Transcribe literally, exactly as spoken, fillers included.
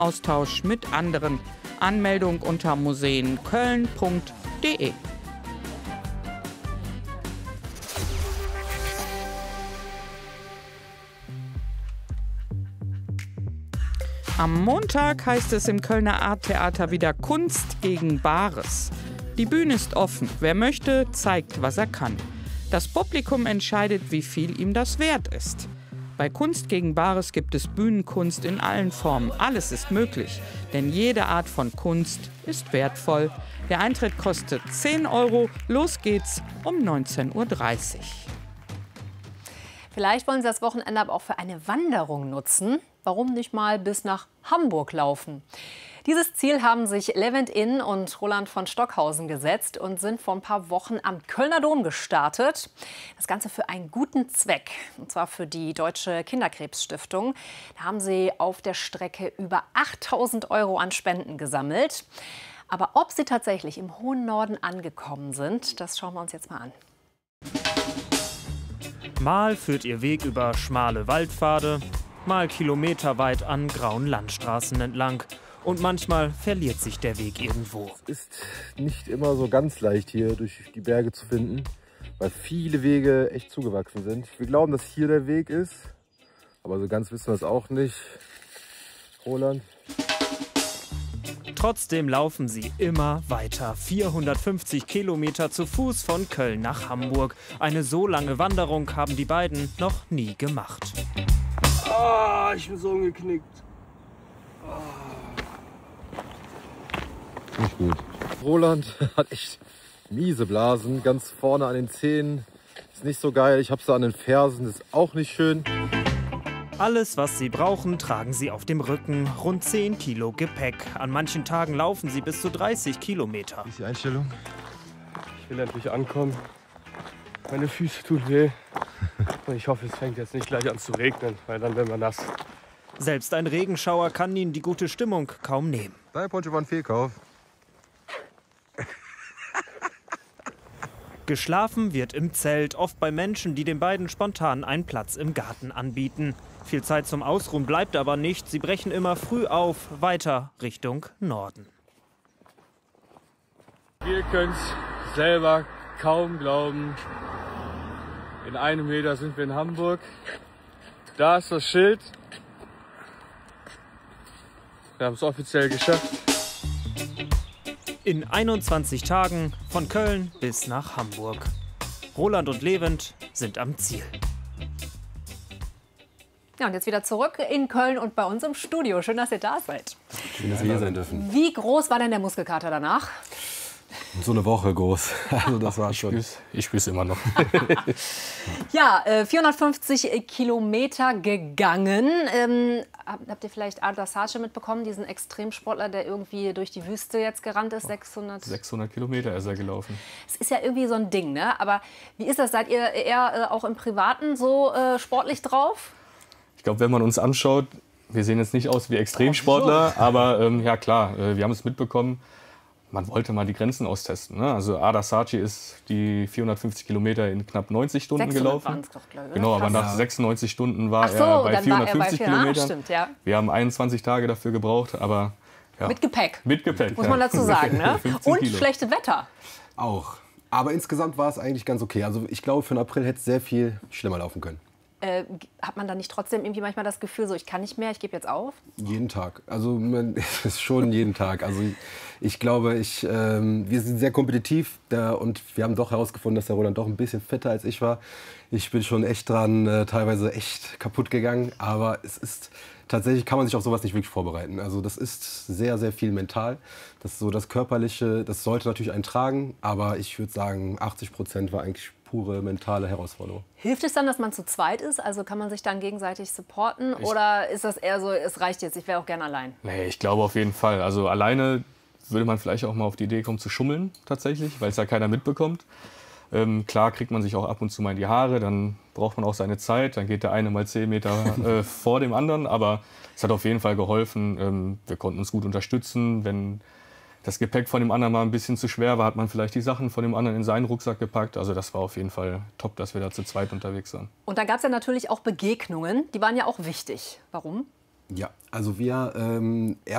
Austausch mit anderen. Anmeldung unter museenköln punkt de. Am Montag heißt es im Kölner Arttheater wieder Kunst gegen Bares. Die Bühne ist offen. Wer möchte, zeigt, was er kann. Das Publikum entscheidet, wie viel ihm das wert ist. Bei Kunst gegen Bares gibt es Bühnenkunst in allen Formen. Alles ist möglich, denn jede Art von Kunst ist wertvoll. Der Eintritt kostet zehn Euro. Los geht's um neunzehn Uhr dreißig. Vielleicht wollen Sie das Wochenende aber auch für eine Wanderung nutzen. Warum nicht mal bis nach Hamburg laufen? Dieses Ziel haben sich Levent Inn und Roland von Stockhausen gesetzt und sind vor ein paar Wochen am Kölner Dom gestartet. Das Ganze für einen guten Zweck, und zwar für die Deutsche Kinderkrebsstiftung. Da haben sie auf der Strecke über achttausend Euro an Spenden gesammelt. Aber ob sie tatsächlich im hohen Norden angekommen sind, das schauen wir uns jetzt mal an. Mal führt ihr Weg über schmale Waldpfade, mal kilometerweit an grauen Landstraßen entlang. Und manchmal verliert sich der Weg irgendwo. Es ist nicht immer so ganz leicht, hier durch die Berge zu finden, weil viele Wege echt zugewachsen sind. Wir glauben, dass hier der Weg ist, aber so ganz wissen wir es auch nicht. Roland? Trotzdem laufen sie immer weiter. vierhundertfünfzig Kilometer zu Fuß von Köln nach Hamburg. Eine so lange Wanderung haben die beiden noch nie gemacht. Oh, ich bin so umgeknickt. Oh. Nicht gut. Roland hat echt miese Blasen, ganz vorne an den Zähnen. Ist nicht so geil. Ich habe sie an den Fersen, das ist auch nicht schön. Alles, was sie brauchen, tragen sie auf dem Rücken. Rund zehn Kilo Gepäck. An manchen Tagen laufen sie bis zu dreißig Kilometer. Wie ist die Einstellung? Ich will endlich ankommen. Meine Füße tun weh. Und ich hoffe, es fängt jetzt nicht gleich an zu regnen, weil dann werden wir nass. Selbst ein Regenschauer kann ihnen die gute Stimmung kaum nehmen. Dein Poncho war ein Fehlkauf. Geschlafen wird im Zelt, oft bei Menschen, die den beiden spontan einen Platz im Garten anbieten. Viel Zeit zum Ausruhen bleibt aber nicht. Sie brechen immer früh auf, weiter Richtung Norden. Ihr könnt selber kaum glauben. In einem Meter sind wir in Hamburg. Da ist das Schild. Wir haben es offiziell geschafft. In einundzwanzig Tagen von Köln bis nach Hamburg. Roland und Levent sind am Ziel. Ja, und jetzt wieder zurück in Köln und bei uns im Studio. Schön, dass ihr da seid. Schön, dass wir hier sein dürfen. Wie groß war denn der Muskelkater danach? So eine Woche groß. Also das war schon. Ich spüre es immer noch. Ja, äh, vierhundertfünfzig Kilometer gegangen. Ähm, habt ihr vielleicht Ardar Sace mitbekommen, diesen Extremsportler, der irgendwie durch die Wüste jetzt gerannt ist? sechshundert sechshundert Kilometer ist er gelaufen. Es ist ja irgendwie so ein Ding, ne? Aber wie ist das? Seid ihr eher äh, auch im Privaten so äh, sportlich drauf? Ich glaube, wenn man uns anschaut, wir sehen jetzt nicht aus wie Extremsportler, oh, aber ähm, ja klar, äh, wir haben es mitbekommen. Man wollte mal die Grenzen austesten. Ne? Also Ardar Sace ist die vierhundertfünfzig Kilometer in knapp neunzig Stunden gelaufen. Doch, glaube ich. Genau, aber nach sechsundneunzig Stunden war so, er bei dann vierhundertfünfzig war er bei Kilometern. Stimmt, ja. Wir haben einundzwanzig Tage dafür gebraucht, aber ja. Mit Gepäck. Mit Gepäck. Muss ja. man dazu sagen. Ne? Und Kilo. schlechte Wetter. Auch. Aber insgesamt war es eigentlich ganz okay. Also ich glaube, für den April hätte es sehr viel schlimmer laufen können. Äh, hat man dann nicht trotzdem irgendwie manchmal das Gefühl, so ich kann nicht mehr, ich gebe jetzt auf? Jeden Tag. Also man, es ist schon jeden Tag. Also ich glaube, ich, ähm, wir sind sehr kompetitiv da, und wir haben doch herausgefunden, dass der Roland doch ein bisschen fetter als ich war. Ich bin schon echt dran, äh, teilweise echt kaputt gegangen. Aber es ist tatsächlich, kann man sich auf sowas nicht wirklich vorbereiten. Also das ist sehr, sehr viel mental. Das ist so das Körperliche, das sollte natürlich einen tragen. Aber ich würde sagen, achtzig Prozent war eigentlich pure mentale Herausforderung. Hilft es dann, dass man zu zweit ist? Also kann man sich dann gegenseitig supporten? Ich Oder ist das eher so, es reicht jetzt, ich wäre auch gerne allein? Nee, ich glaube auf jeden Fall. Also alleine würde man vielleicht auch mal auf die Idee kommen zu schummeln tatsächlich, weil es ja keiner mitbekommt. Ähm, klar kriegt man sich auch ab und zu mal in die Haare, dann braucht man auch seine Zeit, dann geht der eine mal zehn Meter äh, vor dem anderen. Aber es hat auf jeden Fall geholfen. Ähm, wir konnten uns gut unterstützen. Wenn das Gepäck von dem anderen mal ein bisschen zu schwer war, hat man vielleicht die Sachen von dem anderen in seinen Rucksack gepackt. Also das war auf jeden Fall top, dass wir da zu zweit unterwegs waren. Und dann gab es ja natürlich auch Begegnungen, die waren ja auch wichtig. Warum? Ja, also wir ähm,